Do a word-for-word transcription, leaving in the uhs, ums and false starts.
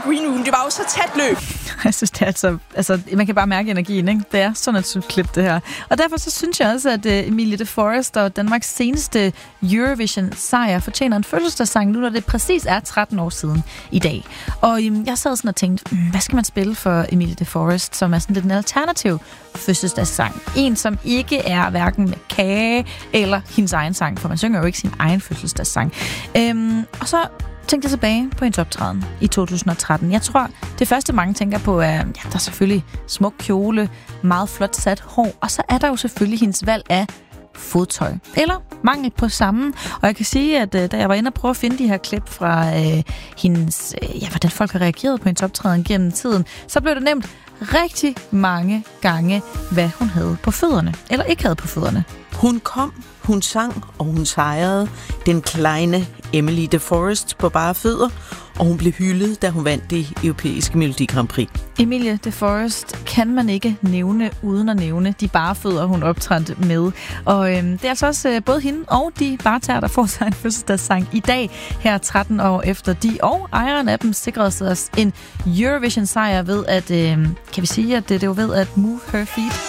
green room. Det var jo så tæt løb. Jeg synes, det er altså, altså, man kan bare mærke energien, ikke? Det er sådan et klip, det her. Og derfor så synes jeg også, at uh, Emilie de Forest og Danmarks seneste Eurovision-sejr fortjener en fødselsdagssang, nu når det præcis er tretten år siden i dag. Og um, jeg sad sådan og tænkte, mm, hvad skal man spille for Emilie de Forest, som er sådan lidt en alternativ fødselsdagssang? En, som ikke er hverken med kage eller hendes egen sang, for man synger jo ikke sin egen fødselsdagssang. Um, og så tænkte jeg tilbage på hendes optræden i to tusind og tretten. Jeg tror, det første mange tænker på er, ja, der er selvfølgelig smuk kjole, meget flot sat hår, og så er der jo selvfølgelig hendes valg af fodtøj, eller mangel på samme. Og jeg kan sige, at da jeg var inde og prøve at finde de her klip fra øh, hendes, øh, ja, hvordan folk har reageret på hendes optræden gennem tiden, så blev det nemt rigtig mange gange, hvad hun havde på fødderne, eller ikke havde på fødderne. Hun kom, hun sang, og hun sejrede den kleine Emilie de Forest på bare fødder, og hun blev hyldet, da hun vandt det europæiske Melodi Grand Prix. Emilie de Forest kan man ikke nævne uden at nævne de bare fødder, hun optrådte med. Og øhm, det er altså også øh, både hende og de bartærer, der får sig en fødselsdagssang i dag, her tretten år efter de, og ejeren af dem sikrede sig en Eurovision-sejr ved at, øh, kan vi sige, at det, det var ved at move her feet.